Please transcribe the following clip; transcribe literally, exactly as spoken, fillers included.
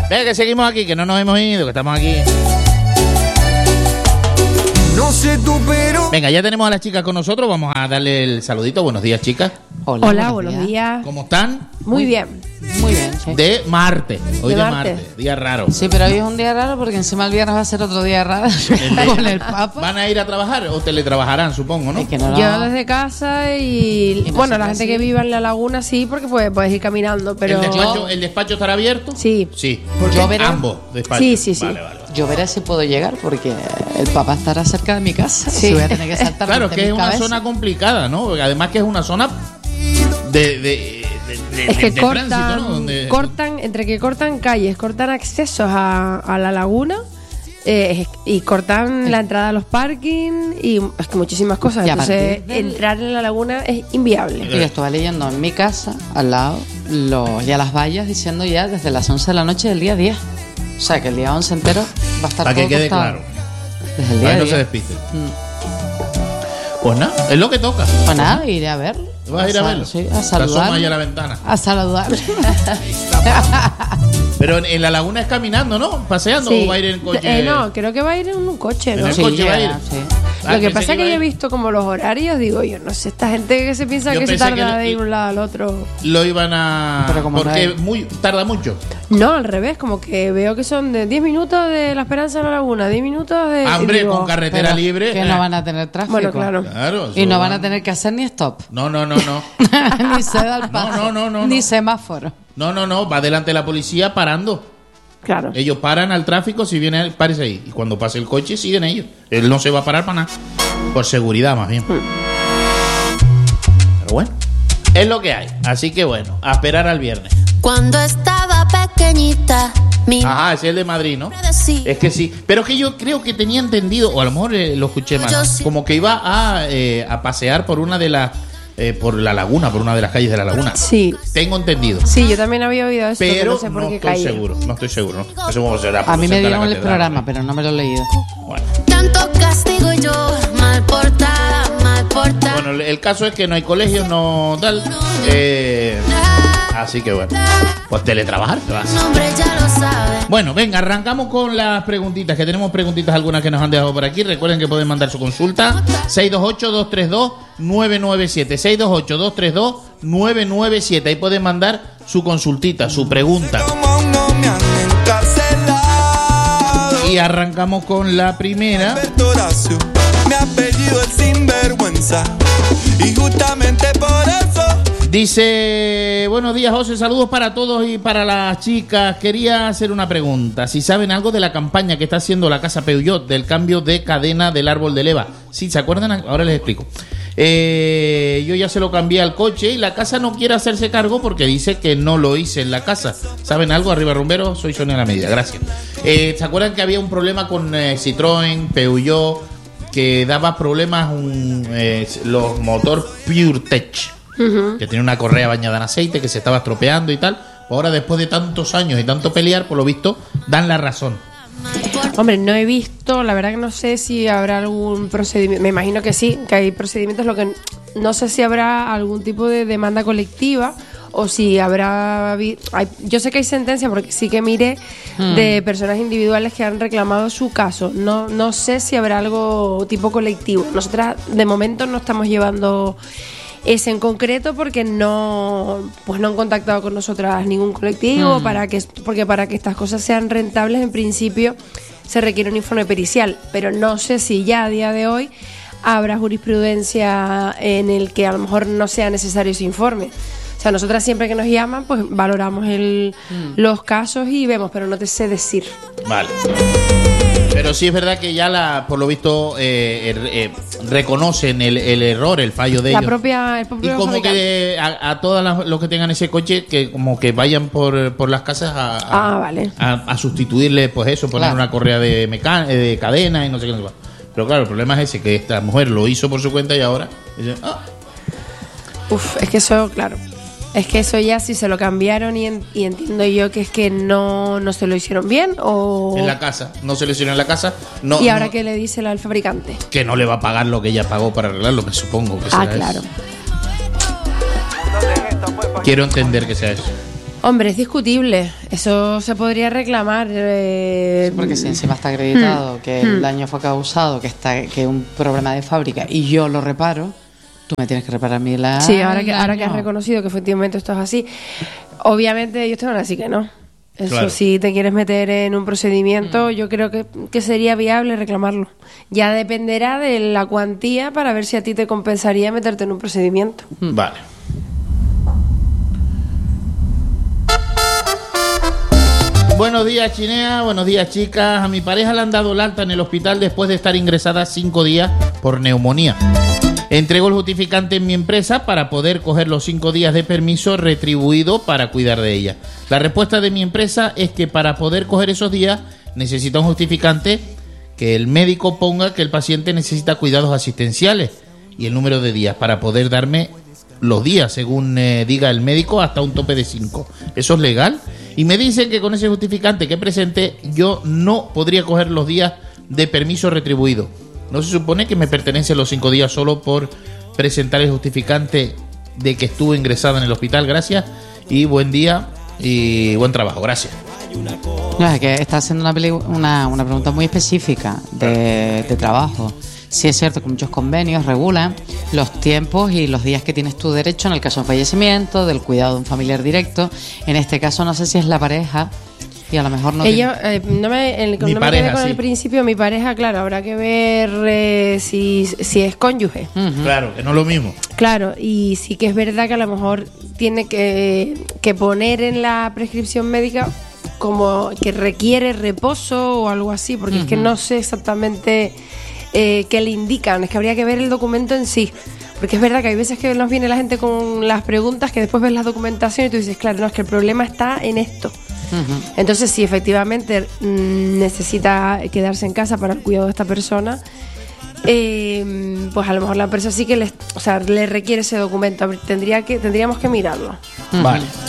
Venga, que seguimos aquí, que no nos hemos ido, que estamos aquí. No sé tú, pero... Venga, ya tenemos a las chicas con nosotros. Vamos a darle el saludito. Buenos días, chicas. Hola, Hola buenos, buenos días. días. ¿Cómo están? Muy bien. Muy bien, sí. De martes. Hoy de, de martes. martes. Día raro. Sí, pero hoy es un día raro porque encima el viernes va a ser otro día raro. El con el Papa. ¿Van a ir a trabajar o teletrabajarán, supongo, no? Es que no lo... Yo desde casa y... y bueno, la gente sí. que viva en la laguna sí, porque puedes, puedes ir caminando, pero... ¿El despacho, ¿El despacho estará abierto? Sí. Sí. Yo veré... Ambos despachos. Sí, sí, sí. Vale, vale, vale. Yo veré si puedo llegar porque el Papa estará cerca de mi casa. Sí. Si voy a tener que saltar. Claro, que es una cabeza. zona complicada, ¿no? Porque además que es una zona de... de De, de, es que de cortan, tránsito, ¿no? Donde... cortan, entre que cortan calles, cortan accesos a, a la laguna eh, y cortan sí. la entrada a los parkings y es que muchísimas cosas. Y entonces del... entrar en la laguna es inviable. Yo estaba leyendo en mi casa, al lado, los, ya las vallas diciendo ya desde las once de la noche del día diez. O sea que el día once entero va a estar para todo que quede costado. Claro. Desde el día para que no diez. se despiste. Mm. Pues nada, es lo que toca. Pues nada, iré a verlo. ¿Vas a ir a verlo? Sí, a saludar. ahí a la ventana. A saludar. Pero en, en la laguna es caminando, ¿no? ¿Paseando sí. o va a ir en coche? Eh, no, creo que va a ir en un coche, ¿no? ¿En el sí, coche va a ir? Sí. Ah, lo que pasa es que que yo he visto como los horarios, digo yo, no sé, esta gente que se piensa yo que se tarda que de ir de un lado al otro. Lo iban a... Pero como porque no muy tarda mucho. No, al revés, como que veo que son de diez minutos de La Esperanza de la Laguna, diez minutos de... Hambre, digo, con carretera libre. Que eh. no van a tener tráfico. Bueno, claro. claro y no van a tener que hacer ni stop. No, no, no, no. Ni se da el paso. No, no, no, no. Ni no. semáforo. No, no, no, va delante de la policía parando. Claro. Ellos paran al tráfico, si viene, párese ahí. Y cuando pase el coche, siguen ellos. Él no se va a parar para nada. Por seguridad, más bien. Hmm. Pero bueno, es lo que hay. Así que bueno, a esperar al viernes. Cuando estaba pequeñita. Mi Ajá, ese es el de Madrid, ¿no? Es que sí. Pero es que yo creo que tenía entendido, o a lo mejor eh, lo escuché mal, sí. como que iba a, eh, a pasear por una de las... Eh, por la laguna, por una de las calles de la laguna. Sí. Tengo entendido. Sí, yo también había oído eso, pero no sé por no qué estoy calle. seguro, no estoy seguro. No. Eso será por a mí me dieron el catedral, programa, ¿no? pero no me lo he leído. Bueno. Tanto castigo y yo mal portada, mal portada. Bueno, el caso es que no hay colegio, no tal. Eh, así que bueno, pues teletrabajar. Nombre ya lo sabe. Bueno, venga, arrancamos con las preguntitas, que tenemos preguntitas algunas que nos han dejado por aquí. Recuerden que pueden mandar su consulta seis dos ocho, dos tres dos, nueve nueve siete seis dos ocho, dos tres dos, nueve nueve siete. Ahí pueden mandar su consultita, su pregunta. Y arrancamos con la primera. Mi apellido es sinvergüenza y justamente por eso. Dice, buenos días José, saludos para todos y para las chicas. Quería hacer una pregunta, si saben algo de la campaña que está haciendo la Casa Peugeot del cambio de cadena del árbol de leva. Sí, ¿se acuerdan? Ahora les explico. Eh, yo ya se lo cambié al coche y la casa no quiere hacerse cargo porque dice que no lo hice en la casa. ¿Saben algo? Arriba Rumbero, soy Sonia La Medida, gracias. Eh, ¿Se acuerdan que había un problema con eh, Citroën, Peugeot, que daba problemas un, eh, los motor PureTech? Uh-huh. Que tiene una correa bañada en aceite que se estaba estropeando y tal. Ahora, después de tantos años y tanto pelear, por lo visto, dan la razón. Hombre, no he visto, la verdad que no sé si habrá algún procedimiento. Me imagino que sí, que hay procedimientos. Lo que no sé si habrá algún tipo de demanda colectiva o si habrá. Hay, yo sé que hay sentencia porque sí que miré hmm. de personas individuales que han reclamado su caso. No, no sé si habrá algo tipo colectivo. Nosotras de momento no estamos llevando ese en concreto porque no pues no han contactado con nosotras ningún colectivo, mm. para que porque para que estas cosas sean rentables en principio se requiere un informe pericial, pero no sé si ya a día de hoy habrá jurisprudencia en el que a lo mejor no sea necesario ese informe. O sea, nosotras siempre que nos llaman pues valoramos el, mm. los casos y vemos, pero no te sé decir. Vale. Pero sí es verdad que ya la, por lo visto eh, eh, reconocen el, el error, el fallo de la ellos. Propia, el propio y como que a, a todos los que tengan ese coche, que como que vayan por, por las casas a, a, ah, vale. a, a sustituirle pues eso, poner claro. una correa de, mecan- de cadena y no sé qué. No sé. Pero claro, el problema es ese, que esta mujer lo hizo por su cuenta y ahora dice, ah. Uf, es que eso, claro. Es que eso ya si se lo cambiaron y, en, y entiendo yo que es que no, no se lo hicieron bien o... En la casa, no se lo hicieron en la casa. No, ¿Y ahora no, qué le dice al fabricante? Que no le va a pagar lo que ella pagó para arreglarlo, me supongo que ah, será claro. eso. Quiero entender que sea eso. Hombre, es discutible. Eso se podría reclamar. Eh, Sí, porque si encima está acreditado que el daño fue causado, que está que es un problema de fábrica y yo lo reparo, tú me tienes que reparar a mí la... Sí, ahora que, ahora que has no. reconocido que efectivamente esto es así, obviamente ellos te van a decir que no. Eso, Claro. si te quieres meter en un procedimiento, yo creo que, que sería viable reclamarlo. Ya dependerá de la cuantía para ver si a ti te compensaría meterte en un procedimiento. Vale. Buenos días, Chinea. Buenos días, chicas. A mi pareja le han dado el alta en el hospital después de estar ingresada cinco días por neumonía. Entrego el justificante en mi empresa para poder coger los cinco días de permiso retribuido para cuidar de ella. La respuesta de mi empresa es que para poder coger esos días necesita un justificante que el médico ponga que el paciente necesita cuidados asistenciales y el número de días para poder darme los días, según eh, diga el médico, hasta un tope de cinco. ¿Eso es legal? Y me dicen que con ese justificante que presente yo no podría coger los días de permiso retribuido. ¿No se supone que me pertenecen los cinco días solo por presentar el justificante de que estuve ingresada en el hospital? Gracias y buen día y buen trabajo. Gracias. No, es que está haciendo una, peli- una, una pregunta muy específica de, de trabajo. Sí es cierto que muchos convenios regulan los tiempos y los días que tienes tu derecho en el caso de fallecimiento, del cuidado de un familiar directo. En este caso no sé si es la pareja y a lo mejor no Ella, eh, no me, el, Mi no pareja, me quedé con sí. el principio, mi pareja, claro, habrá que ver eh, si, si es cónyuge. tiene... Ujú. Claro, que no es lo mismo. Claro, y sí que es verdad que a lo mejor tiene que, que poner en la prescripción médica como que requiere reposo o algo así, porque es que no sé exactamente eh, qué le indican, es que habría que ver el documento en sí. Porque es verdad que hay veces que nos viene la gente con las preguntas que después ves la documentación y tú dices, claro, no, es que el problema está en esto. Ujú. Entonces, si efectivamente mm, necesita quedarse en casa para el cuidado de esta persona, eh, pues a lo mejor la empresa sí que le, o sea, le requiere ese documento. Tendría que, tendríamos que mirarlo. Vale.